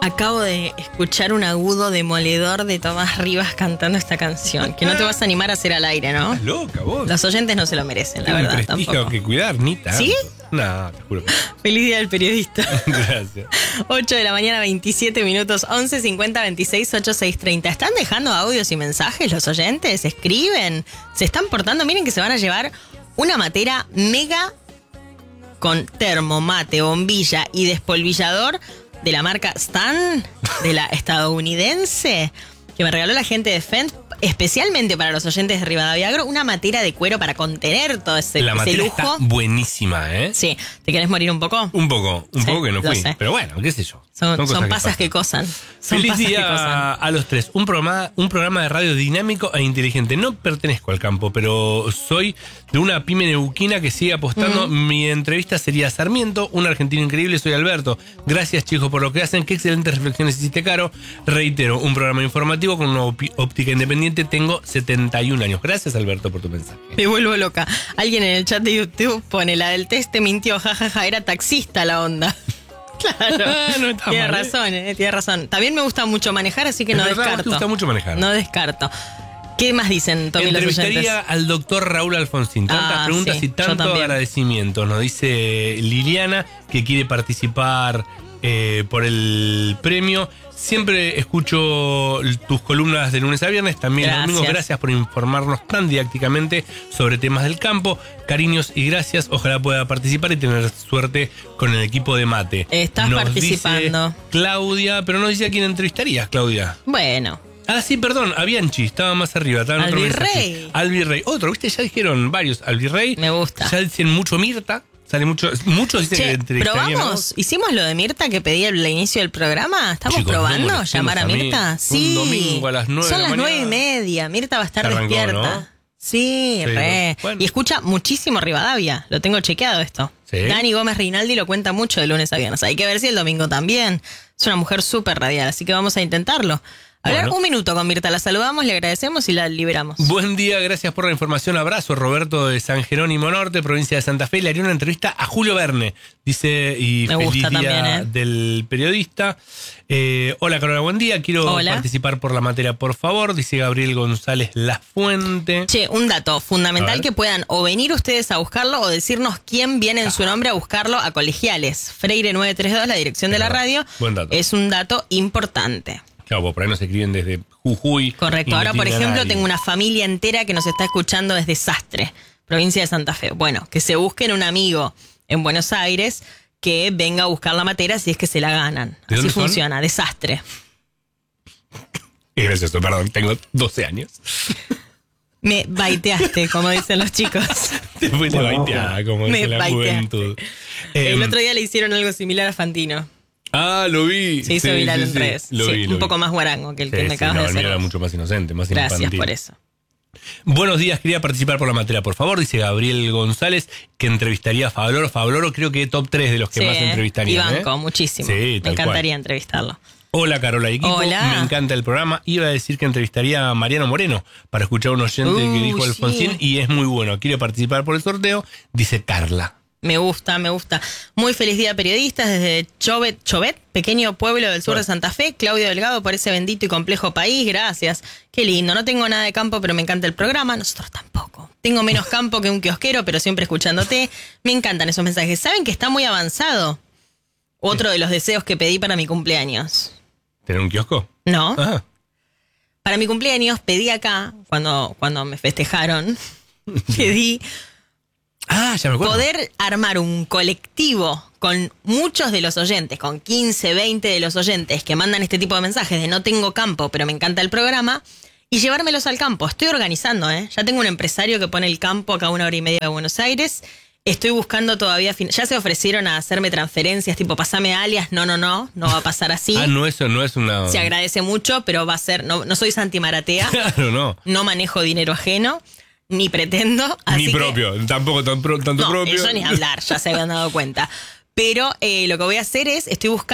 Acabo de escuchar un agudo demoledor de Tomás Rivas cantando esta canción, que no te vas a animar a hacer al aire, ¿no? Estás loca, vos. Los oyentes no se lo merecen, la Tiene verdad, un prestigio tampoco. que cuidar, ni tanto. ¿Sí? No, te juro. Feliz día del periodista. Gracias. 8 de la mañana, 27 minutos, 11 50 26 86 30. ¿Están dejando audios y mensajes los oyentes? ¿Escriben? ¿Se están portando? Miren que se van a llevar una matera mega con termo, mate, bombilla y despolvillador de la marca Stan, de la estadounidense, que me regaló la gente de Fendt, especialmente para los oyentes de Rivadavia Agro, una matera de cuero para contener todo ese La matera lujo. está buenísima, ¿eh? Sí, ¿te querés morir un poco? Un poco que no lo fui. sé. Pero bueno, qué sé yo. Son cosas pasas que cosan. Son Feliz pasas que cosan. día a los tres. Un programa de radio dinámico e inteligente. No pertenezco al campo, pero soy de una pyme neuquina que sigue apostando. Mi entrevista sería Sarmiento, un argentino increíble. Soy Alberto. Gracias, chicos, por lo que hacen. Qué excelentes reflexiones hiciste, Caro. Reitero, un programa informativo con una óptica independiente. Tengo 71 años. Gracias, Alberto, por tu mensaje. Me vuelvo loca. Alguien en el chat de YouTube pone la del test, te mintió, jajaja, era taxista la onda. Claro, No está tiene mal, razón, tiene razón. También me gusta mucho manejar, así que Es no verdad, descarto. te gusta mucho manejar. No descarto. ¿Qué más dicen, Tommy, los Entrevistaría oyentes? al doctor Raúl Alfonsín. Tantas preguntas sí, y yo tanto también. agradecimientos. Nos dice Liliana que quiere participar por el premio. Siempre escucho tus columnas de lunes a viernes, también los domingos. Gracias por informarnos tan didácticamente sobre temas del campo. Cariños y gracias. Ojalá pueda participar y tener suerte con el equipo de mate. Estás Nos participando. dice Claudia, pero no dice a quién entrevistarías, Claudia. Bueno, Ah, sí, perdón, a Bianchi, estaba más arriba. Estaba en Al otro Virrey. mensaje. Al Virrey. Otro, ¿viste? Ya dijeron varios. Al Virrey. me gusta. Ya dicen mucho Mirta. Sale muchos dicen que Che, entrevistarían. ¿probamos? ¿Hicimos lo de Mirta que pedí al inicio del programa? ¿Estamos Chicos, probando no molestemos llamar a a mí. Mirta? Un Sí. domingo a las 9 Son de la las mañana. 9:30. Mirta va a estar Se arrancó, despierta. ¿no? Sí, Sí, re. bueno. Y escucha muchísimo Rivadavia. Lo tengo chequeado esto. Sí. Dani Gómez Rinaldi lo cuenta mucho de lunes a viernes. Hay que ver si el domingo también. Es una mujer súper radial, así que vamos a intentarlo. Hablar Bueno. un minuto con Mirta. La saludamos, le agradecemos y la liberamos. Buen día, gracias por la información. Abrazo, Roberto de San Jerónimo Norte, provincia de Santa Fe. Le haría una entrevista a Julio Verne. Dice, y Me feliz gusta día también, del periodista. Hola, Carola, buen día. Quiero Hola. participar por la materia, por favor. Dice Gabriel González Lafuente. Che, un dato A fundamental ver. que puedan o venir ustedes a buscarlo o decirnos quién viene en su nombre a buscarlo a Colegiales. Freire 932, la dirección de la radio. Buen dato. Es un dato importante. Claro, pues por ahí nos escriben desde Jujuy. Correcto. y no Ahora, por tienen a ejemplo, nadie. tengo una familia entera que nos está escuchando desde Sastre, provincia de Santa Fe. Bueno, que se busquen un amigo en Buenos Aires que venga a buscar la matera si es que se la ganan. ¿De Así dónde son? funciona, de Sastre. Es gracioso, perdón, tengo 12 años. Me baiteaste, como dicen los chicos. Te fuiste baiteada, como Me dice la baiteaste. juventud. El otro día le hicieron algo similar a Fantino. Lo vi. Se hizo Sí, viral sí, en sí. redes. Lo Sí, vi, lo un vi. poco más guarango que el Sí, que me sí, acabas no, de el mío hacer. era mucho más inocente, más Gracias infantil. por eso. Buenos días, quería participar por la materia, por favor. Dice Gabriel González que entrevistaría a Fabloro. Fabloro creo que top 3 de los que más Y entrevistarían. banco, muchísimo. Sí, me tal encantaría cual. entrevistarlo. Hola, Carola y equipo. Hola. Me encanta el programa. Iba a decir que entrevistaría a Mariano Moreno para escuchar a un oyente que dijo sí. Alfonsín y es muy bueno. Quiere participar por el sorteo. Dice Carla. Me gusta, me gusta. Muy feliz día, periodistas, desde Chovet, pequeño pueblo del sur de Santa Fe. Claudio Delgado, por ese bendito y complejo país. Gracias. Qué lindo. No tengo nada de campo, pero me encanta el programa. Nosotros tampoco. Tengo menos campo que un kiosquero, pero siempre escuchándote. Me encantan esos mensajes. ¿Saben que está muy avanzado? Otro de los deseos que pedí para mi cumpleaños. ¿Tener un kiosco? ¿No? Ah, Para mi cumpleaños pedí acá, cuando me festejaron, pedí ya me acuerdo. poder armar un colectivo con muchos de los oyentes, con 15, 20 de los oyentes que mandan este tipo de mensajes de no tengo campo, pero me encanta el programa, y llevármelos al campo. Estoy organizando, ¿eh? Ya tengo un empresario que pone el campo acá a 1 hora y media de Buenos Aires. Estoy buscando todavía, ya se ofrecieron a hacerme transferencias, tipo pasame alias, no va a pasar así. No, eso no es una... Se agradece mucho, pero va a ser, no soy Santi Maratea, Claro, no. no manejo dinero ajeno, ni pretendo. Así Ni que- propio, tampoco tanto no, propio. eso ni hablar, ya se habían dado cuenta. Pero lo que voy a hacer es,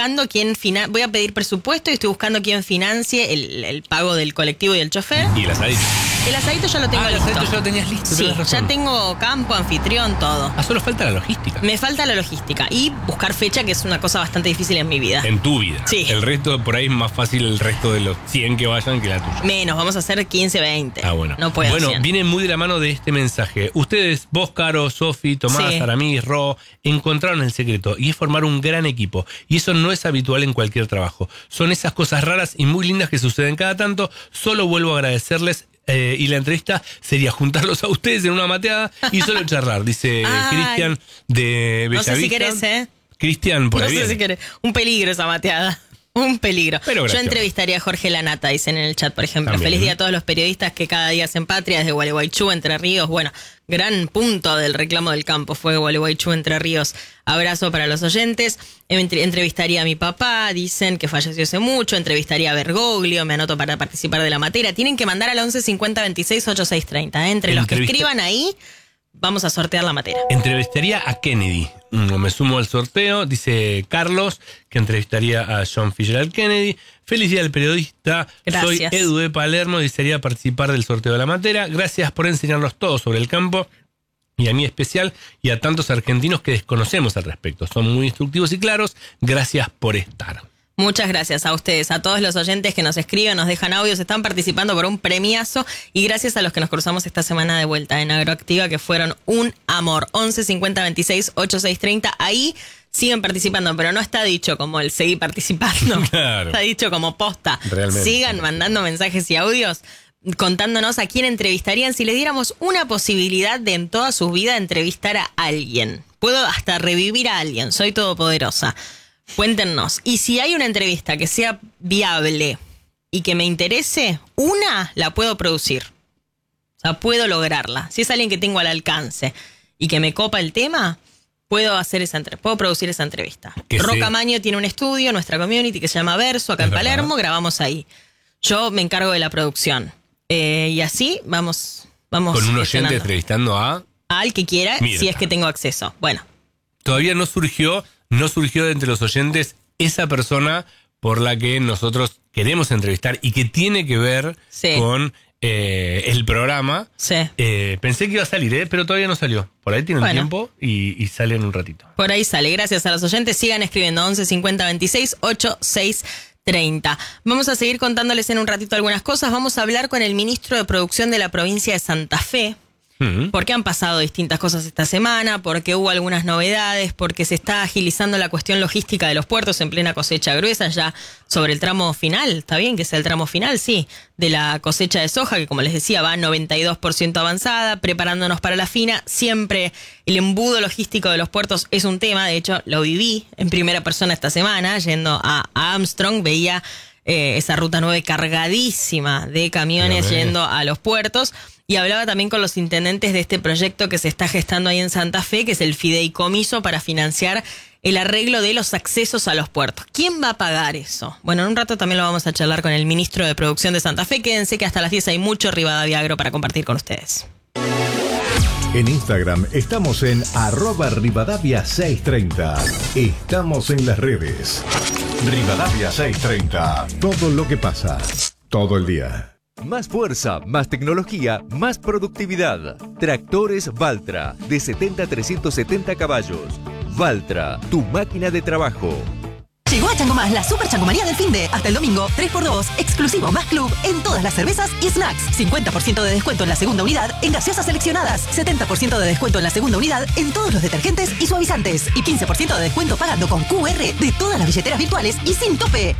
voy a pedir presupuesto y estoy buscando quién financie el pago del colectivo y el chofer. Y el asadito. El asadito ya lo tengo listo. El asadito ya lo tenías listo. Sí, ya tengo campo, anfitrión, todo. Solo falta la logística. Me falta la logística y buscar fecha, que es una cosa bastante difícil en mi vida. En tu vida. Sí. El resto, por ahí es más fácil el resto de los 100 que vayan que la tuya. Menos, vamos a hacer 15, 20. Bueno. No puedo. Bueno, 100. viene muy de la mano de este mensaje. Ustedes, vos, Caro, Sofi, Tomás, Sí. Aramis, Ro, encontraron el secreto y es formar un gran equipo. Y eso no es habitual en cualquier trabajo. Son esas cosas raras y muy lindas que suceden cada tanto. Solo vuelvo a agradecerles. Y la entrevista sería juntarlos a ustedes en una mateada y solo charlar, dice Cristian de Bellavista. No sé si querés, Cristian, por no ahí sé viene. si querés. Un peligro esa mateada. Un peligro. Pero Yo gracioso. entrevistaría a Jorge Lanata, dicen en el chat, por ejemplo. También. Feliz día a todos los periodistas que cada día hacen patria desde Gualeguaychú, Entre Ríos. Bueno, gran punto del reclamo del campo fue Gualeguaychú, Entre Ríos. Abrazo para los oyentes. Entrevistaría a mi papá, dicen que falleció hace mucho. Entrevistaría a Bergoglio, me anoto para participar de la materia. Tienen que mandar al 11 50 26 86 30. Entre los que escriban ahí, vamos a sortear la materia. Entrevistaría a Kennedy. Me sumo al sorteo, dice Carlos, que entrevistaría a John Fitzgerald Kennedy. Feliz día del periodista. Gracias. Soy Edu de Palermo, desearía participar del sorteo de la materia. Gracias por enseñarnos todo sobre el campo. Y a mí especial y a tantos argentinos que desconocemos al respecto. Son muy instructivos y claros. Gracias por estar. Muchas gracias a ustedes, a todos los oyentes que nos escriben, nos dejan audios, están participando por un premiazo y gracias a los que nos cruzamos esta semana de vuelta en Agroactiva, que fueron un amor. 11 50 26 86 30. Ahí siguen participando, pero no está dicho como el seguir participando. Claro. Está dicho como posta. Realmente. Sigan mandando mensajes y audios contándonos a quién entrevistarían si les diéramos una posibilidad de en toda su vida entrevistar a alguien. Puedo hasta revivir a alguien, soy todopoderosa. Cuéntenos. Y si hay una entrevista que sea viable y que me interese, la puedo producir. O sea, puedo lograrla. Si es alguien que tengo al alcance y que me copa el tema, puedo producir esa entrevista. Roca Maño tiene un estudio, nuestra community, que se llama Verso, acá en Palermo, grabamos ahí. Yo me encargo de la producción. Y así vamos Con un oyente gestionando. entrevistando al que quiera, Mira. si es que tengo acceso. Bueno. Todavía no surgió de entre los oyentes esa persona por la que nosotros queremos entrevistar y que tiene que ver con el programa. Sí. Pensé que iba a salir, pero todavía no salió. Por ahí tienen tiempo y sale en un ratito. Por ahí sale. Gracias a los oyentes. Sigan escribiendo 11 50 26 86 30. Vamos a seguir contándoles en un ratito algunas cosas. Vamos a hablar con el ministro de Producción de la provincia de Santa Fe. Porque han pasado distintas cosas esta semana, porque hubo algunas novedades, porque se está agilizando la cuestión logística de los puertos en plena cosecha gruesa, ya sobre el tramo final. ¿Está bien que sea el tramo final? Sí, de la cosecha de soja, que como les decía va 92% avanzada, preparándonos para la fina. Siempre el embudo logístico de los puertos es un tema. De hecho, lo viví en primera persona esta semana, yendo a Armstrong, veía esa ruta 9 cargadísima de camiones yendo a los puertos. Y hablaba también con los intendentes de este proyecto que se está gestando ahí en Santa Fe, que es el fideicomiso para financiar el arreglo de los accesos a los puertos. ¿Quién va a pagar eso? Bueno, en un rato también lo vamos a charlar con el ministro de Producción de Santa Fe. Quédense que hasta las 10 hay mucho Rivadavia Agro para compartir con ustedes. En Instagram estamos en @Rivadavia630. Estamos en las redes. Rivadavia630. Todo lo que pasa, todo el día. Más fuerza, más tecnología, más productividad. Tractores Valtra, de 70 a 370 caballos. Valtra, tu máquina de trabajo. Llegó a Chango Más la super changomanía del finde. Hasta el domingo, 3x2, exclusivo más club en todas las cervezas y snacks. 50% de descuento en la segunda unidad en gaseosas seleccionadas. 70% de descuento en la segunda unidad en todos los detergentes y suavizantes. Y 15% de descuento pagando con QR de todas las billeteras virtuales y sin tope.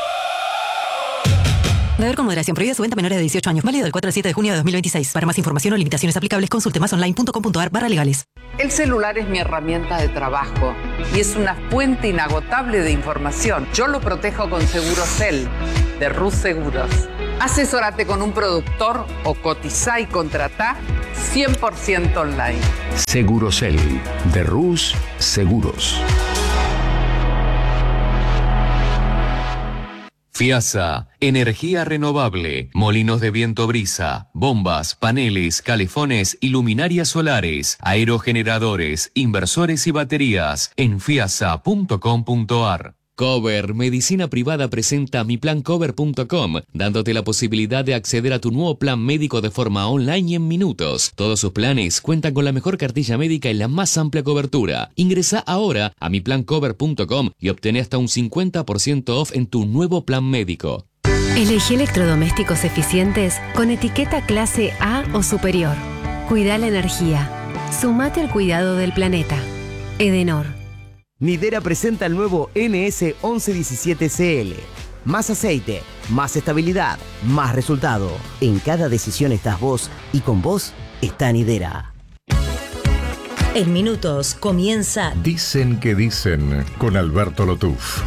Beber con moderación. Prohibida su venta a menores de 18 años. Válido del 4 al 7 de junio de 2026. Para más información o limitaciones aplicables, consulte masonline.com.ar/legales. El celular es mi herramienta de trabajo y es una fuente inagotable de información. Yo lo protejo con Segurosel de Rus Seguros. Asesórate con un productor o cotizá y contratá 100% online. Segurosel de Rus Seguros. FIASA, energía renovable, molinos de viento brisa, bombas, paneles, calefones y luminarias solares, aerogeneradores, inversores y baterías en fiasa.com.ar. Cover Medicina Privada presenta miplancover.com, dándote la posibilidad de acceder a tu nuevo plan médico de forma online y en minutos. Todos sus planes cuentan con la mejor cartilla médica y la más amplia cobertura. Ingresa ahora a miplancover.com y obtén hasta un 50% off en tu nuevo plan médico. Elegí electrodomésticos eficientes con etiqueta clase A o superior. Cuida la energía. Sumate al cuidado del planeta. Edenor. Nidera presenta el nuevo NS1117CL. Más aceite, más estabilidad, más resultado. En cada decisión estás vos y con vos está Nidera. En minutos comienza Dicen que dicen con Alberto Lotuf.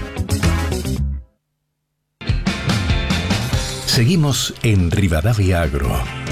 Seguimos en Rivadavia Agro.